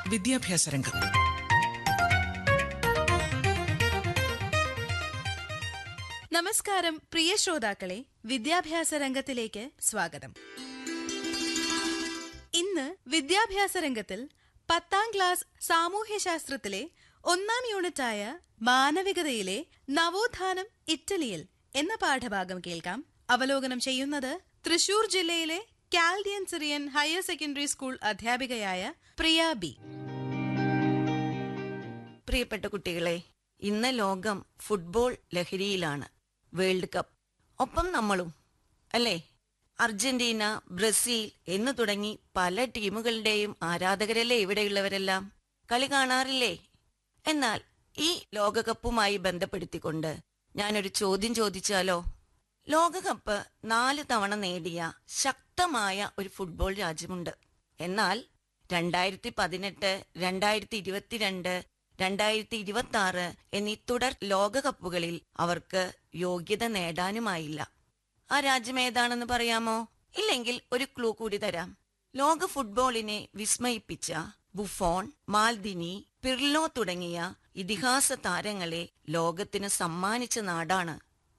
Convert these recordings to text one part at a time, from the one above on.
വിദ്യാഭ്യാസ രംഗം. നമസ്കാരം പ്രിയ ശ്രോതാക്കളെ, വിദ്യാഭ്യാസ രംഗത്തിലേക്ക് സ്വാഗതം. ഇന്ന് വിദ്യാഭ്യാസ രംഗത്തിൽ 10ാം ക്ലാസ് സാമൂഹ്യശാസ്ത്രത്തിലെ 1ാം യൂണിറ്റായ മാനവികതയിലെ നവോത്ഥാനം ഇറ്റലിയിൽ എന്ന പാഠഭാഗം കേൾക്കാം. അവലോകനം ചെയ്യുന്നത് തൃശൂർ ജില്ലയിലെ Chaldean Syrian higher secondary school അധ്യാപികയായ പ്രിയ ബി. പ്രിയപ്പെട്ട കുട്ടികളെ, ഇന്ന് ലോകം ഫുട്ബോൾ ലഹരിയിലാണ്. വേൾഡ് കപ്പ് ഒപ്പം നമ്മളും അല്ലേ? അർജന്റീന, ബ്രസീൽ എന്നു തുടങ്ങി പല ടീമുകളുടെയും ആരാധകരല്ലേ ഇവിടെയുള്ളവരെല്ലാം? കളി കാണാറില്ലേ? എന്നാൽ ഈ ലോകകപ്പുമായി ബന്ധപ്പെടുത്തിക്കൊണ്ട് ഞാനൊരു ചോദ്യം ചോദിച്ചാലോ? ലോകകപ്പ് 4 തവണ നേടിയ ശക്തമായ ഒരു ഫുട്ബോൾ രാജ്യമുണ്ട്. എന്നാൽ 2018, 2022, 2026 എന്നീ തുടർ ലോകകപ്പുകളിൽ അവർക്ക് യോഗ്യത നേടാനുമായില്ല. ആ രാജ്യം ഏതാണെന്ന് പറയാമോ? ഇല്ലെങ്കിൽ ഒരു ക്ലൂ കൂടി തരാം. ലോക ഫുട്ബോളിനെ വിസ്മയിപ്പിച്ച ബുഫോൺ, മാൽദിനി, പിർലോ തുടങ്ങിയ ഇതിഹാസ താരങ്ങളെ ലോകത്തിന് സമ്മാനിച്ച നാടാണ്.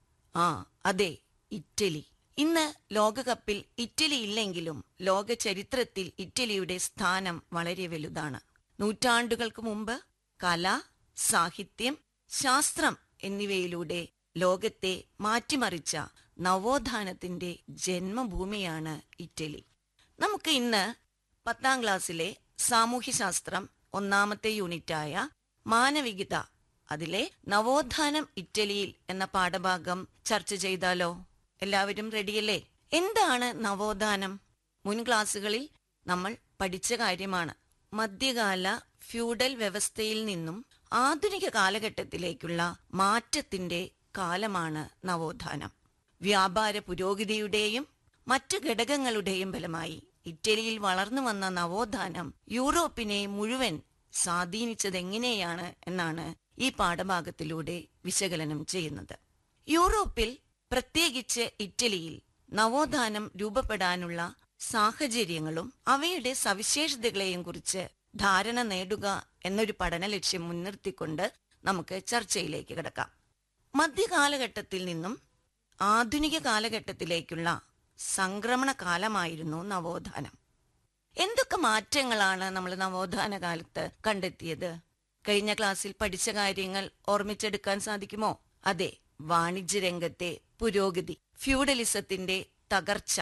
അതെ, ഇറ്റലി. ഇന്ന് ലോകകപ്പിൽ ഇറ്റലി ഇല്ലെങ്കിലും ലോക ചരിത്രത്തിൽ ഇറ്റലിയുടെ സ്ഥാനം വളരെ വലുതാണ്. നൂറ്റാണ്ടുകൾക്ക് മുമ്പ് കല, സാഹിത്യം, ശാസ്ത്രം എന്നിവയിലൂടെ ലോകത്തെ മാറ്റിമറിച്ച നവോത്ഥാനത്തിന്റെ ജന്മഭൂമിയാണ് ഇറ്റലി. നമുക്ക് ഇന്ന് 10ാം ക്ലാസ്സിലെ സാമൂഹ്യശാസ്ത്രം 1ാമത്തെ യൂണിറ്റായ മാനവികത, അതിലെ നവോത്ഥാനം ഇറ്റലിയിൽ എന്ന പാഠഭാഗം ചർച്ച ചെയ്താലോ? എല്ലാവരും റെഡിയല്ലേ? എന്താണ് നവോത്ഥാനം? മുൻ ക്ലാസ്സുകളിൽ നമ്മൾ പഠിച്ച കാര്യമാണ്. മധ്യകാല ഫ്യൂഡൽ വ്യവസ്ഥയിൽ നിന്നും ആധുനിക കാലഘട്ടത്തിലേക്കുള്ള മാറ്റത്തിന്റെ കാലമാണ് നവോത്ഥാനം. വ്യാപാര പുരോഗതിയുടെയും മറ്റു ഘടകങ്ങളുടെയും ഫലമായി ഇറ്റലിയിൽ വളർന്നു വന്ന നവോത്ഥാനം യൂറോപ്പിനെ മുഴുവൻ സ്വാധീനിച്ചതെങ്ങനെയാണ് എന്നാണ് ഈ പാഠഭാഗത്തിലൂടെ വിശകലനം ചെയ്യുന്നത്. യൂറോപ്പിൽ, പ്രത്യേകിച്ച് ഇറ്റലിയിൽ നവോത്ഥാനം രൂപപ്പെടാനുള്ള സാഹചര്യങ്ങളും അവയുടെ സവിശേഷതകളെയും കുറിച്ച് ധാരണ നേടുക എന്നൊരു പഠന ലക്ഷ്യം മുൻനിർത്തിക്കൊണ്ട് നമുക്ക് ചർച്ചയിലേക്ക് കിടക്കാം. മധ്യകാലഘട്ടത്തിൽ നിന്നും ആധുനിക കാലഘട്ടത്തിലേക്കുള്ള സംക്രമണ കാലമായിരുന്നു നവോത്ഥാനം. എന്തൊക്കെ മാറ്റങ്ങളാണ് നമ്മൾ നവോത്ഥാന കാലത്ത് കണ്ടെത്തിയത്? കഴിഞ്ഞ ക്ലാസ്സിൽ പഠിച്ച കാര്യങ്ങൾ ഓർമ്മിച്ചെടുക്കാൻ സാധിക്കുമോ? അതെ, വാണിജ്യരംഗത്തെ പുരോഗതി, ഫ്യൂഡലിസത്തിന്റെ തകർച്ച,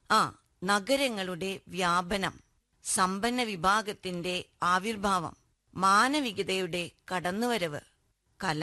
നഗരങ്ങളുടെ വ്യാപനം, സമ്പന്ന വിഭാഗത്തിന്റെ ആവിർഭാവം, മാനവികതയുടെ കടന്നുവരവ്, കല,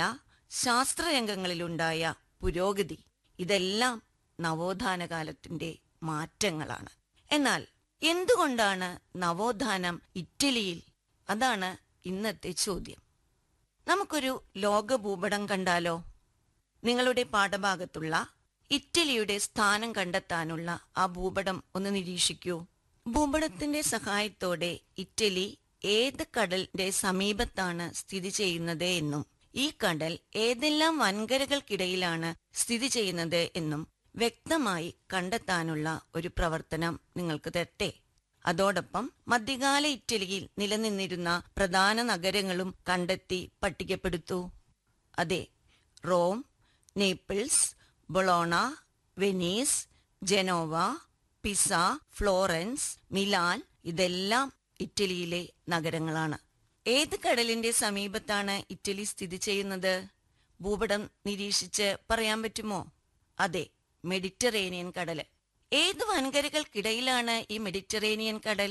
ശാസ്ത്രരംഗങ്ങളിലുണ്ടായ പുരോഗതി, ഇതെല്ലാം നവോത്ഥാന കാലത്തിന്റെ മാറ്റങ്ങളാണ്. എന്നാൽ എന്തുകൊണ്ടാണ് നവോത്ഥാനം ഇറ്റലിയിൽ? അതാണ് ഇന്നത്തെ ചോദ്യം. നമുക്കൊരു ലോക ഭൂപടം കണ്ടാലോ? നിങ്ങളുടെ പാഠഭാഗത്തുള്ള ഇറ്റലിയുടെ സ്ഥാനം കണ്ടെത്താനുള്ള ആ ഭൂപടം ഒന്ന് നിരീക്ഷിക്കൂ. ഭൂപടത്തിന്റെ സഹായത്തോടെ ഇറ്റലി ഏത് കടലിന്റെ സമീപത്താണ് സ്ഥിതി ചെയ്യുന്നത് എന്നും ഈ കടൽ ഏതെല്ലാം വൻകരകൾക്കിടയിലാണ് സ്ഥിതി ചെയ്യുന്നത് എന്നും വ്യക്തമായി കണ്ടെത്താനുള്ള ഒരു പ്രവർത്തനം നിങ്ങൾക്ക് തരട്ടെ. അതോടൊപ്പം മധ്യകാല ഇറ്റലിയിൽ നിലനിന്നിരുന്ന പ്രധാന നഗരങ്ങളും കണ്ടെത്തി പട്ടികപ്പെടുത്തൂ. അതെ, Rome, Naples, Bologna, Venice, Genoa, pizza, Florence, Milan, ഇതെല്ലാം ഇറ്റലിയിലെ നഗരങ്ങളാണ്. ഏത് കടലിന്റെ സമീപത്താണ് ഇറ്റലി സ്ഥിതി ചെയ്യുന്നത്? ഭൂപടം നിരീക്ഷിച്ച് പറയാൻ പറ്റുമോ? അതെ, മെഡിറ്ററേനിയൻ കടല്. ഏത് വൻകരകൾക്കിടയിലാണ് ഈ മെഡിറ്ററേനിയൻ കടൽ?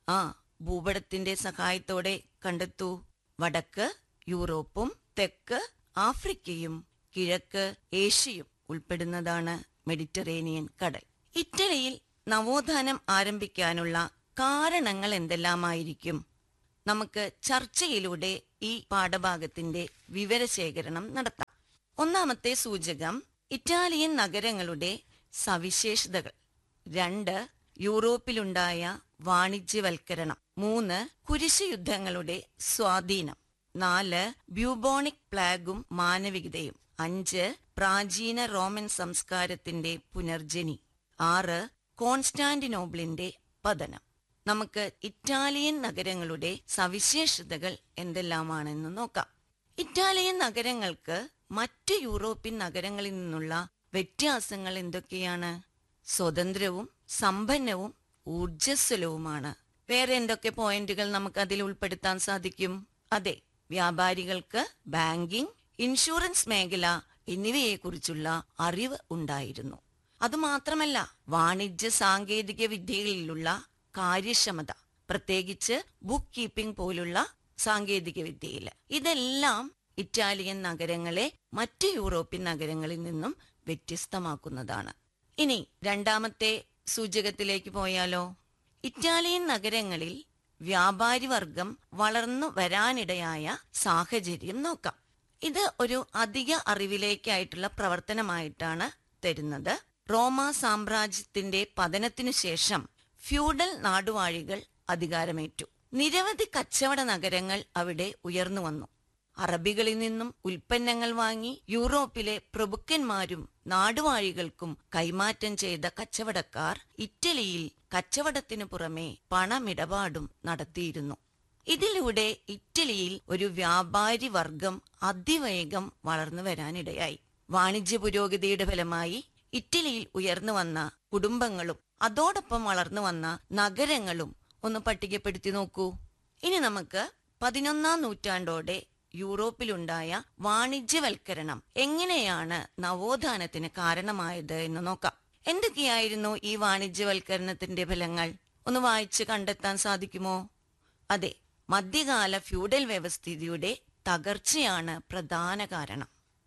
ഭൂപടത്തിന്റെ സഹായത്തോടെ കണ്ടെത്തൂ. വടക്ക് യൂറോപ്പും തെക്ക് ആഫ്രിക്കയും കിഴക്ക് ഏഷ്യയും ഉൾപ്പെടുന്നതാണ് മെഡിറ്ററേനിയൻ കടൽ. ഇറ്റലിയിൽ നവോത്ഥാനം ആരംഭിക്കാനുള്ള കാരണങ്ങൾ എന്തെല്ലാമായിരിക്കും? നമുക്ക് ചർച്ചയിലൂടെ ഈ പാഠഭാഗത്തിന്റെ വിവരശേഖരണം നടത്താം. 1ാമത്തെ സൂചകം ഇറ്റാലിയൻ നഗരങ്ങളുടെ സവിശേഷതകൾ. 2, യൂറോപ്പിലുണ്ടായ വാണിജ്യവൽക്കരണം. 3, കുരിശ് യുദ്ധങ്ങളുടെ സ്വാധീനം. 4, ബ്യൂബോണിക് പ്ലാഗും മാനവികതയും. 5, പ്രാചീന റോമൻ സംസ്കാരത്തിന്റെ പുനർജനി. 6, കോൺസ്റ്റാന്റിനോപ്പിളിന്റെ പതനം. നമുക്ക് ഇറ്റാലിയൻ നഗരങ്ങളുടെ സവിശേഷതകൾ എന്തെല്ലാമാണെന്ന് നോക്കാം. ഇറ്റാലിയൻ നഗരങ്ങൾക്ക് മറ്റ് യൂറോപ്യൻ നഗരങ്ങളിൽ നിന്നുള്ള വ്യത്യാസങ്ങൾ എന്തൊക്കെയാണ്? സ്വതന്ത്രവും സമ്പന്നവും ഊർജ്ജസ്വലവുമാണ്. വേറെ എന്തൊക്കെ പോയിന്റുകൾ നമുക്ക് അതിൽ ഉൾപ്പെടുത്താൻ സാധിക്കും? അതെ, വ്യാപാരികൾക്ക് ബാങ്കിംഗ്, ഇൻഷുറൻസ് മേഖല എന്നിവയെക്കുറിച്ചുള്ള അറിവ് ഉണ്ടായിരുന്നു. അതുമാത്രമല്ല, വാണിജ്യ സാങ്കേതിക വിദ്യകളിലുള്ള കാര്യക്ഷമത, പ്രത്യേകിച്ച് ബുക്ക് കീപ്പിംഗ് പോലുള്ള സാങ്കേതിക വിദ്യയിൽ, ഇതെല്ലാം ഇറ്റാലിയൻ നഗരങ്ങളെ മറ്റ് യൂറോപ്യൻ നഗരങ്ങളിൽ നിന്നും വ്യത്യസ്തമാക്കുന്നതാണ്. ഇനി രണ്ടാമത്തെ സൂചകത്തിലേക്ക് പോയാലോ? ഇറ്റാലിയൻ നഗരങ്ങളിൽ വ്യാപാരി വർഗം വളർന്നു വരാനിടയായ സാഹചര്യം നോക്കാം. ഇത് ഒരു അധിക അറിവിലേക്കായിട്ടുള്ള പ്രവർത്തനമായിട്ടാണ് തരുന്നത്. റോമ സാമ്രാജ്യത്തിന്റെ പതനത്തിനു ശേഷം ഫ്യൂഡൽ നാടുവാഴികൾ അധികാരമേറ്റു. നിരവധി കച്ചവട നഗരങ്ങൾ അവിടെ ഉയർന്നു വന്നു. അറബികളിൽ നിന്നും ഉൽപ്പന്നങ്ങൾ വാങ്ങി യൂറോപ്പിലെ പ്രഭുക്കന്മാരും നാടുവാഴികൾക്കും കൈമാറ്റം ചെയ്ത കച്ചവടക്കാർ ഇറ്റലിയിൽ കച്ചവടത്തിനു പുറമെ പണമിടപാടും നടത്തിയിരുന്നു. ഇതിലൂടെ ഇറ്റലിയിൽ ഒരു വ്യാപാരി വർഗം അതിവേഗം വളർന്നു വരാനിടയായി. വാണിജ്യ പുരോഗതിയുടെ ഫലമായി ഇറ്റലിയിൽ ഉയർന്നു വന്ന കുടുംബങ്ങളും അതോടൊപ്പം വളർന്നു വന്ന നഗരങ്ങളും ഒന്ന് പട്ടികപ്പെടുത്തി നോക്കൂ. ഇനി നമുക്ക് 11ാം നൂറ്റാണ്ടോടെ യൂറോപ്പിലുണ്ടായ വാണിജ്യവൽക്കരണം എങ്ങനെയാണ് നവോത്ഥാനത്തിന് കാരണമായത് എന്ന് നോക്കാം. എന്തൊക്കെയായിരുന്നു ഈ വാണിജ്യവൽക്കരണത്തിന്റെ ഫലങ്ങൾ? ഒന്ന് വായിച്ച് കണ്ടെത്താൻ സാധിക്കുമോ? അതെ, മധ്യകാല ഫ്യൂഡൽ വ്യവസ്ഥിതിയുടെ തകർച്ചയാണ് പ്രധാന കാരണം.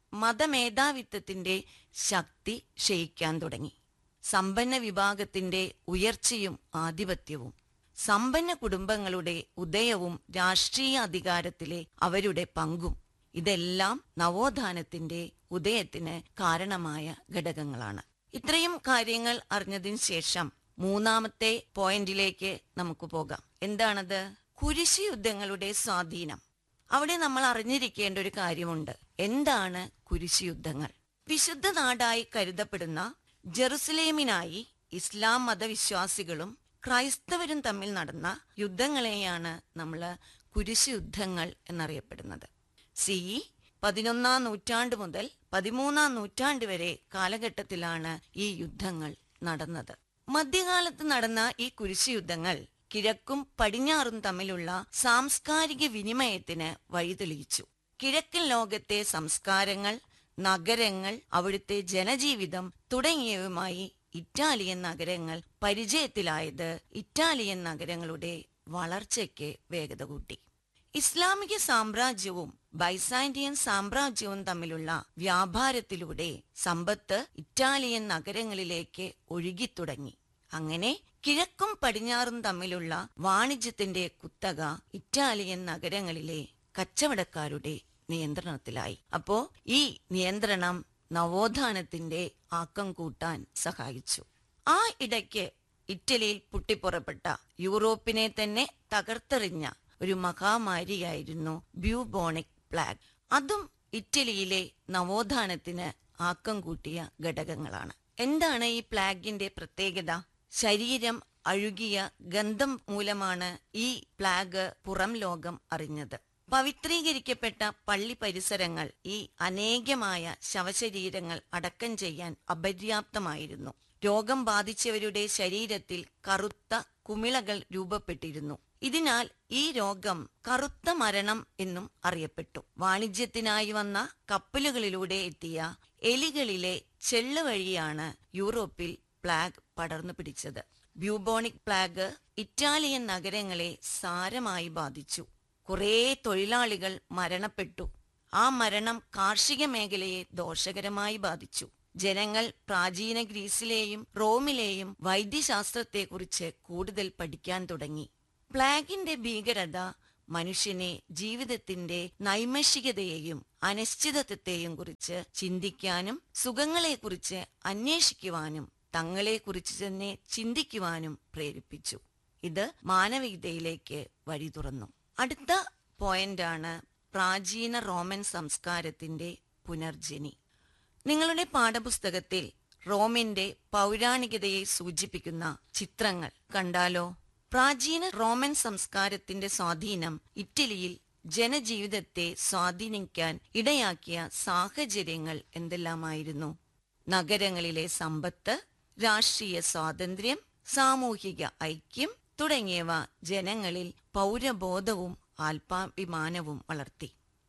മതമേധാവിത്വത്തിന്റെ ശക്തി ക്ഷയിക്കാൻ തുടങ്ങി. സമ്പന്ന വിഭാഗത്തിന്റെ ഉയർച്ചയും ആധിപത്യവും, സമ്പന്ന കുടുംബങ്ങളുടെ ഉദയവും രാഷ്ട്രീയ അധികാരത്തിലെ അവരുടെ പങ്കും, ഇതെല്ലാം നവോത്ഥാനത്തിന്റെ ഉദയത്തിന് കാരണമായ ഘടകങ്ങളാണ്. ഇത്രയും കാര്യങ്ങൾ അറിഞ്ഞതിന് ശേഷം മൂന്നാമത്തെ പോയിന്റിലേക്ക് നമുക്ക് പോകാം. എന്താണത്? കുരിശ് യുദ്ധങ്ങളുടെ സ്വാധീനം. അവിടെ നമ്മൾ അറിഞ്ഞിരിക്കേണ്ട ഒരു കാര്യമുണ്ട്. എന്താണ് കുരിശ് യുദ്ധങ്ങൾ? വിശുദ്ധ നാടായി കരുതപ്പെടുന്ന ജെറുസലേമിനായി ഇസ്ലാം മതവിശ്വാസികളും ക്രൈസ്തവരും തമ്മിൽ നടന്ന യുദ്ധങ്ങളെയാണ് നമ്മൾ കുരിശ് യുദ്ധങ്ങൾ എന്നറിയപ്പെടുന്നത്. CE 11ാം നൂറ്റാണ്ട് മുതൽ 13ാം നൂറ്റാണ്ട് വരെ കാലഘട്ടത്തിലാണ് ഈ യുദ്ധങ്ങൾ നടന്നത്. മധ്യകാലത്ത് നടന്ന ഈ കുരിശ് യുദ്ധങ്ങൾ കിഴക്കും പടിഞ്ഞാറും തമ്മിലുള്ള സാംസ്കാരിക വിനിമയത്തിന് വഴിതെളിയിച്ചു. കിഴക്കൻ ലോകത്തെ സംസ്കാരങ്ങൾ, നഗരങ്ങൾ, അവിടുത്തെ ജനജീവിതം തുടങ്ങിയവയുമായി ഇറ്റാലിയൻ നഗരങ്ങൾ പരിചയത്തിലായത് ഇറ്റാലിയൻ നഗരങ്ങളുടെ വളർച്ചയ്ക്ക് വേഗത കൂട്ടി. ഇസ്ലാമിക സാമ്രാജ്യവും ബൈസാന്റിയൻ സാമ്രാജ്യവും തമ്മിലുള്ള വ്യാപാരത്തിലൂടെ സമ്പത്ത് ഇറ്റാലിയൻ നഗരങ്ങളിലേക്ക് ഒഴുകിത്തുടങ്ങി. അങ്ങനെ കിഴക്കും പടിഞ്ഞാറും തമ്മിലുള്ള വാണിജ്യത്തിന്റെ കുത്തക ഇറ്റാലിയൻ നഗരങ്ങളിലെ കച്ചവടക്കാരുടെ നിയന്ത്രണത്തിലായി. അപ്പോ ഈ നിയന്ത്രണം നവോത്ഥാനത്തിന്റെ ആക്കം കൂട്ടാൻ സഹായിച്ചു. ആ ഇടയ്ക്ക് ഇറ്റലിയിൽ പൊട്ടിപ്പുറപ്പെട്ട യൂറോപ്പിനെ തന്നെ തകർത്തെറിഞ്ഞ ഒരു മഹാമാരിയായിരുന്നു ബ്യൂബോണിക് പ്ലാഗ്. അതും ഇറ്റലിയിലെ നവോത്ഥാനത്തിന് ആക്കം കൂട്ടിയ ഘടകങ്ങളാണ്. എന്താണ് ഈ പ്ലാഗിന്റെ പ്രത്യേകത? ശരീരം അഴുകിയ ഗന്ധം മൂലമാണ് ഈ പ്ലാഗ് പുറം ലോകം അറിഞ്ഞത്. പവിത്രീകരിക്കപ്പെട്ട പള്ളി പരിസരങ്ങൾ ഈ അനേകമായ ശവശരീരങ്ങൾ അടക്കം ചെയ്യാൻ അപര്യാപ്തമായിരുന്നു. രോഗം ബാധിച്ചവരുടെ ശരീരത്തിൽ കറുത്ത കുമിളകൾ രൂപപ്പെട്ടിരുന്നു. ഇതിനാൽ ഈ രോഗം കറുത്ത മരണം എന്നും അറിയപ്പെട്ടു. വാണിജ്യത്തിനായി വന്ന കപ്പലുകളിലൂടെ എത്തിയ എലികളിലെ ചെള്ള് വഴിയാണ് യൂറോപ്പിൽ പ്ലാഗ് പടർന്നു പിടിച്ചത്. ബ്യൂബോണിക് പ്ലാഗ് ഇറ്റാലിയൻ നഗരങ്ങളെ സാരമായി ബാധിച്ചു. കുറേ തൊഴിലാളികൾ മരണപ്പെട്ടു. ആ മരണം കാർഷിക മേഖലയെ ദോഷകരമായി ബാധിച്ചു. ജനങ്ങൾ പ്രാചീന ഗ്രീസിലെയും റോമിലെയും വൈദ്യശാസ്ത്രത്തെക്കുറിച്ച് കൂടുതൽ പഠിക്കാൻ തുടങ്ങി. പ്ലാഗിന്റെ ഭീകരത മനുഷ്യനെ ജീവിതത്തിന്റെ നൈമിഷികതയെയും അനിശ്ചിതത്വത്തെയും കുറിച്ച് ചിന്തിക്കാനും സുഖങ്ങളെക്കുറിച്ച് അന്വേഷിക്കുവാനും തങ്ങളെക്കുറിച്ച് തന്നെ ചിന്തിക്കുവാനും പ്രേരിപ്പിച്ചു. ഇത് മാനവികതയിലേക്ക് വഴി തുറന്നു. അടുത്ത പോയിന്റാണ് പ്രാചീന റോമൻ സംസ്കാരത്തിന്റെ പുനർജനി. നിങ്ങളുടെ പാഠപുസ്തകത്തിൽ റോമിന്റെ പൗരാണികതയെ സൂചിപ്പിക്കുന്ന ചിത്രങ്ങൾ കണ്ടാലോ? പ്രാചീന റോമൻ സംസ്കാരത്തിന്റെ സ്വാധീനം ഇറ്റലിയിൽ ജനജീവിതത്തെ സ്വാധീനിക്കാൻ ഇടയാക്കിയ സാഹചര്യങ്ങൾ എന്തെല്ലാമായിരുന്നു? നഗരങ്ങളിലെ സമ്പത്ത്, രാഷ്ട്രീയ സ്വാതന്ത്ര്യം, സാമൂഹിക ഐക്യം തുടങ്ങിയവ ജനങ്ങളിൽ പൗരബോധവും ആത്മാഭിമാനവും വളർത്തി.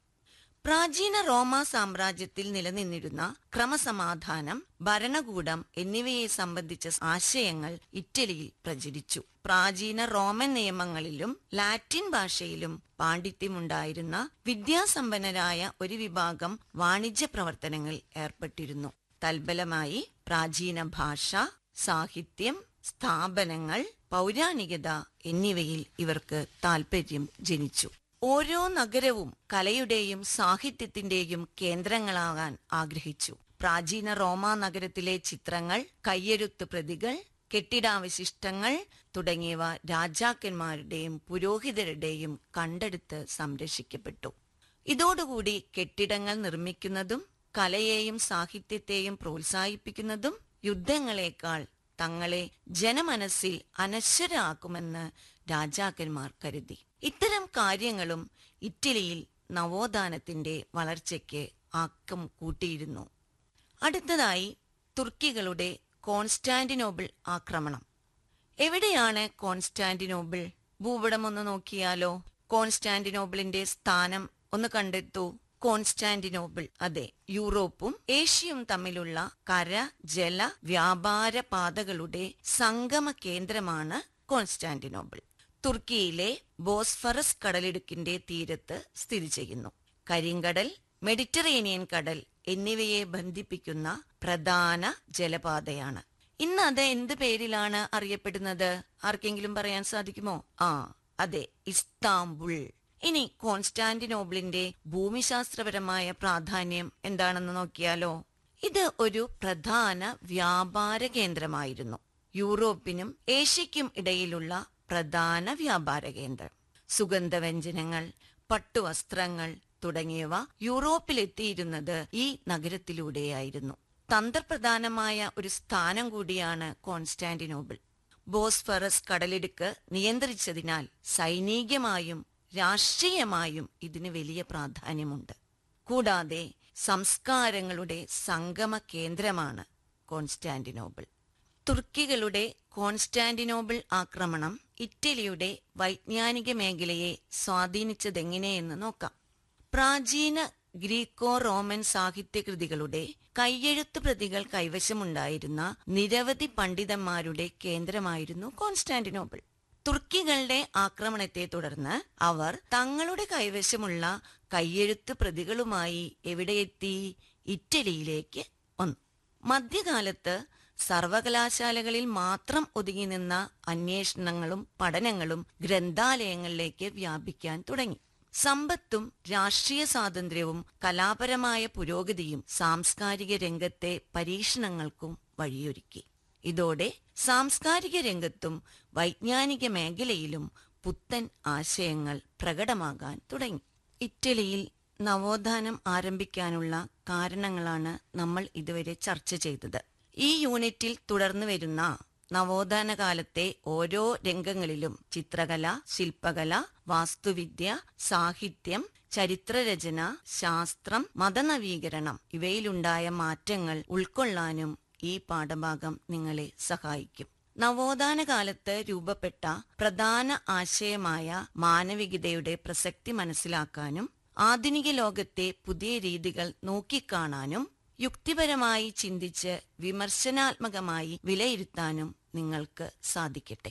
പ്രാചീന റോമാ സാമ്രാജ്യത്തിൽ നിലനിന്നിരുന്ന ക്രമസമാധാനം, ഭരണകൂടം എന്നിവയെ സംബന്ധിച്ച ആശയങ്ങൾ ഇറ്റലിയിൽ പ്രചരിച്ചു. പ്രാചീന റോമൻ നിയമങ്ങളിലും ലാറ്റിൻ ഭാഷയിലും പാണ്ഡിത്യമുണ്ടായിരുന്ന വിദ്യാസമ്പന്നരായ ഒരു വിഭാഗം വാണിജ്യ പ്രവർത്തനങ്ങളിൽ ഏർപ്പെട്ടിരുന്നു. തൽഫലമായി പ്രാചീന ഭാഷ, സാഹിത്യം, സ്ഥാപനങ്ങൾ, പൗരാണികത എന്നിവയിൽ ഇവർക്ക് താൽപര്യം ജനിച്ചു. ഓരോ നഗരവും കലയുടെയും സാഹിത്യത്തിന്റെയും കേന്ദ്രങ്ങളാകാൻ ആഗ്രഹിച്ചു. പ്രാചീന റോമാ നഗരത്തിലെ ചിത്രങ്ങൾ, കയ്യെഴുത്ത് പ്രതികൾ, കെട്ടിടാവശിഷ്ടങ്ങൾ തുടങ്ങിയവ രാജാക്കന്മാരുടെയും പുരോഹിതരുടെയും കണ്ടെടുത്ത് സംരക്ഷിക്കപ്പെട്ടു. ഇതോടുകൂടി കെട്ടിടങ്ങൾ നിർമ്മിക്കുന്നതും കലയെയും സാഹിത്യത്തെയും പ്രോത്സാഹിപ്പിക്കുന്നതും യുദ്ധങ്ങളെക്കാൾ തങ്ങളെ ജനമനസ്സിൽ അനശ്വരാക്കുമെന്ന് രാജാക്കന്മാർ കരുതി. ഇത്തരം കാര്യങ്ങളും ഇറ്റലിയിൽ നവോത്ഥാനത്തിന്റെ വളർച്ചയ്ക്ക് ആക്കം കൂട്ടിയിരുന്നു. അടുത്തതായി തുർക്കികളുടെ കോൺസ്റ്റാന്റിനോപ്പിൾ ആക്രമണം. എവിടെയാണ് കോൺസ്റ്റാന്റിനോപ്പിൾ? ഭൂപടം ഒന്ന് നോക്കിയാലോ? കോൺസ്റ്റാന്റിനോപ്പിളിന്റെ സ്ഥാനം ഒന്ന് കണ്ടെത്തൂ. കോൺസ്റ്റാന്റിനോപ്പിൾ, അതെ, യൂറോപ്പും ഏഷ്യയും തമ്മിലുള്ള കര ജല വ്യാപാര പാതകളുടെ സംഗമ കേന്ദ്രമാണ് കോൺസ്റ്റാന്റിനോപ്പിൾ. തുർക്കിയിലെ ബോസ്ഫറസ് കടലിടുക്കിന്റെ തീരത്ത് സ്ഥിതി ചെയ്യുന്നു. കരിങ്കടൽ, മെഡിറ്ററേനിയൻ കടൽ എന്നിവയെ ബന്ധിപ്പിക്കുന്ന പ്രധാന ജലപാതയാണ്. ഇന്ന് അത് എന്ത് പേരിലാണ് അറിയപ്പെടുന്നത്? ആർക്കെങ്കിലും പറയാൻ സാധിക്കുമോ? അതെ, ഇസ്താംബുൾ. ഇനി കോൺസ്റ്റാന്റിനോപ്പിളിന്റെ ഭൂമിശാസ്ത്രപരമായ പ്രാധാന്യം എന്താണെന്ന് നോക്കിയാലോ? ഇത് ഒരു പ്രധാന വ്യാപാര കേന്ദ്രമായിരുന്നു. യൂറോപ്പിനും ഏഷ്യയ്ക്കും ഇടയിലുള്ള പ്രധാന വ്യാപാര കേന്ദ്രം. സുഗന്ധവ്യഞ്ജനങ്ങൾ, പട്ടുവസ്ത്രങ്ങൾ തുടങ്ങിയവ യൂറോപ്പിലെത്തിയിരുന്നത് ഈ നഗരത്തിലൂടെയായിരുന്നു. തന്ത്രപ്രധാനമായ ഒരു സ്ഥാനം കൂടിയാണ് കോൺസ്റ്റാന്റിനോപ്പിൾ. ബോസ്ഫറസ് കടലിടുക്ക് നിയന്ത്രിച്ചതിനാൽ സൈനികമായും രാഷ്ട്രീയമായും ഇതിന് വലിയ പ്രാധാന്യമുണ്ട്. കൂടാതെ സംസ്കാരങ്ങളുടെ സംഗമ കേന്ദ്രമാണ് കോൺസ്റ്റാന്റിനോപ്പിൾ. തുർക്കികളുടെ കോൺസ്റ്റാന്റിനോപ്പിൾ ആക്രമണം ഇറ്റലിയുടെ വൈജ്ഞാനിക മേഖലയെ സ്വാധീനിച്ചതെങ്ങനെയെന്ന് നോക്കാം. പ്രാചീന ഗ്രീക്കോ റോമൻ സാഹിത്യകൃതികളുടെ കയ്യെഴുത്ത് പ്രതികൾ കൈവശമുണ്ടായിരുന്ന നിരവധി പണ്ഡിതന്മാരുടെ കേന്ദ്രമായിരുന്നു കോൺസ്റ്റാന്റിനോപ്പിൾ. തുർക്കികളുടെ ആക്രമണത്തെ തുടർന്ന് അവർ തങ്ങളുടെ കൈവശമുള്ള കയ്യെഴുത്ത് പ്രതികളുമായി എവിടെയെത്തി? ഇറ്റലിയിലേക്ക് വന്നു. മധ്യകാലത്ത് സർവകലാശാലകളിൽ മാത്രം ഒതുങ്ങി നിന്ന അന്വേഷണങ്ങളും പഠനങ്ങളും ഗ്രന്ഥാലയങ്ങളിലേക്ക് വ്യാപിക്കാൻ തുടങ്ങി. സമ്പത്തും രാഷ്ട്രീയ സ്വാതന്ത്ര്യവും കലാപരമായ പുരോഗതിയും സാംസ്കാരിക രംഗത്തെ പരീക്ഷണങ്ങൾക്കും വഴിയൊരുക്കി. ഇതോടെ സാംസ്കാരിക രംഗത്തും വൈജ്ഞാനിക മേഖലയിലും പുത്തൻ ആശയങ്ങൾ പ്രകടമാകാൻ തുടങ്ങി. ഇറ്റലിയിൽ നവോത്ഥാനം ആരംഭിക്കാനുള്ള കാരണങ്ങളാണ് നമ്മൾ ഇതുവരെ ചർച്ച ചെയ്തത്. ഈ യൂണിറ്റിൽ തുടർന്നു വരുന്ന നവോത്ഥാന കാലത്തെ ഓരോ രംഗങ്ങളിലും ചിത്രകല, ശില്പകല, വാസ്തുവിദ്യ, സാഹിത്യം, ചരിത്രരചന, ശാസ്ത്രം, മതനവീകരണം ഇവയിലുണ്ടായ മാറ്റങ്ങൾ ഉൾക്കൊള്ളാനും ഈ പാഠഭാഗം നിങ്ങളെ സഹായിക്കും. നവോത്ഥാന കാലത്ത് രൂപപ്പെട്ട പ്രധാന ആശയമായ മാനവികതയുടെ പ്രസക്തി മനസ്സിലാക്കാനും ആധുനിക ലോകത്തെ പുതിയ രീതികൾ നോക്കിക്കാണാനും യുക്തിപരമായി ചിന്തിച്ച് വിമർശനാത്മകമായി വിലയിരുത്താനും നിങ്ങൾക്ക് സാധിക്കട്ടെ.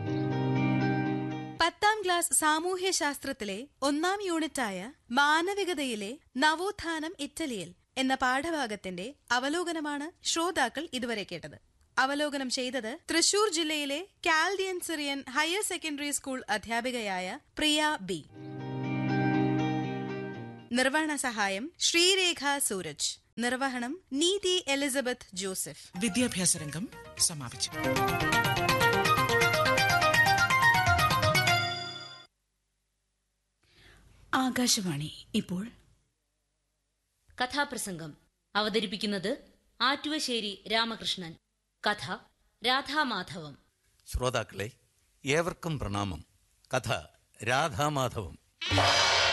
10ാം ക്ലാസ് സാമൂഹ്യശാസ്ത്രത്തിലെ 1ാം യൂണിറ്റായ മാനവികതയിലെ നവോത്ഥാനം ഇറ്റലിയിൽ എന്ന പാഠഭാഗത്തിന്റെ അവലോകനമാണ് ശ്രോതാക്കൾ ഇതുവരെ കേട്ടത്. അവലോകനം ചെയ്തത് തൃശൂർ ജില്ലയിലെ Chaldean Syrian higher secondary school അധ്യാപികയായ പ്രിയ ബി. നിർവഹണ സഹായം ശ്രീരേഖ സൂരജ്. നിർവഹണം നീതി എലിസബത്ത് ജോസഫ്. വിദ്യാഭ്യാസ രംഗം സമാപിച്ചു. ആകാശവാണി ഇപ്പോൾ കഥാപ്രസംഗം അവതരിപ്പിക്കുന്നത് ആറ്റുവശ്ശേരി രാമകൃഷ്ണൻ. കഥ രാധാമാധവം. ശ്രോതാക്കളെ, ഏവർക്കും പ്രണാമം. കഥ രാധാമാധവം.